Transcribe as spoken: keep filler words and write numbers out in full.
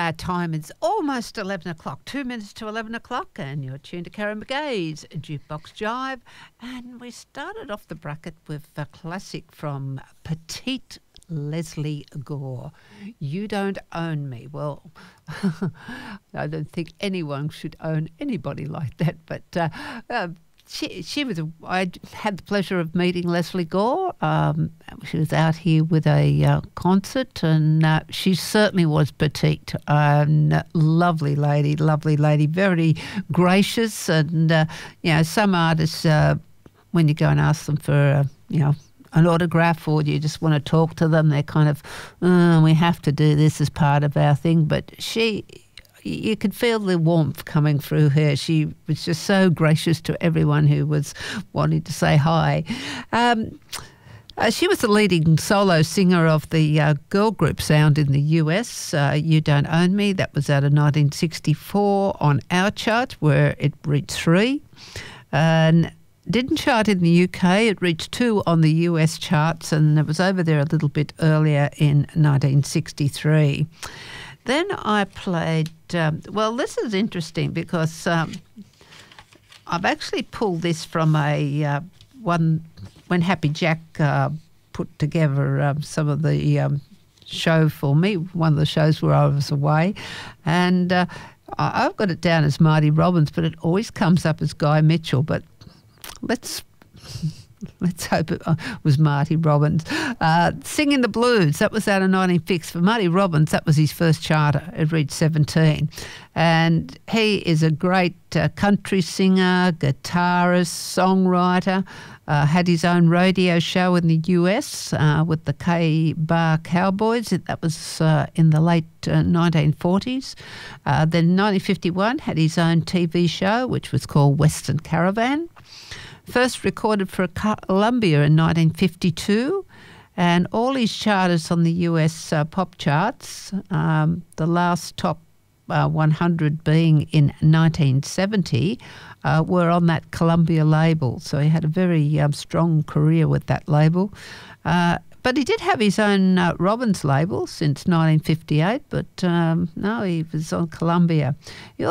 Our time is almost eleven o'clock, two minutes to eleven o'clock, and you're tuned to Karen McGay's Jukebox Jive. And we started off the bracket with a classic from Petite Leslie Gore, You Don't Own Me. Well, I don't think anyone should own anybody like that, but uh, uh, She she was. A, I had the pleasure of meeting Leslie Gore. Um, she was out here with a uh, concert, and uh, she certainly was petite. Um, lovely lady, lovely lady, very gracious. And uh, you know, some artists, uh, when you go and ask them for, uh, you know, an autograph, or you just want to talk to them, they're kind of, oh, we have to do this as part of our thing. But she. You could feel the warmth coming through her. She was just so gracious to everyone who was wanting to say hi. Um, uh, she was the leading solo singer of the uh, girl group sound in the U S, uh, You Don't Own Me. That was out of nineteen sixty-four on our chart, where it reached three. And didn't chart in the U K. It reached two on the U S charts, and it was over there a little bit earlier in nineteen sixty-three. Then I played, um, well, this is interesting because um, I've actually pulled this from a uh, one, when Happy Jack uh, put together um, some of the um, show for me, one of the shows where I was away, and uh, I've got it down as Marty Robbins, but it always comes up as Guy Mitchell, but let's... Let's hope it was Marty Robbins. Uh, Singing the Blues, that was out of nineteen sixty. For Marty Robbins, that was his first charter. It reached seventeen. And he is a great uh, country singer, guitarist, songwriter, uh, had his own radio show in the U S uh, with the K-Bar Cowboys. That was uh, in the late uh, nineteen forties. Uh, then in nineteen fifty-one, had his own T V show, which was called Western Caravan. First recorded for Columbia in nineteen fifty-two, and all his charters on the U S uh, pop charts, um, the last top uh, one hundred being in nineteen seventy, uh, were on that Columbia label. So he had a very um, strong career with that label. Uh, but he did have his own uh, Robbins label since nineteen fifty-eight, but um, no, he was on Columbia. He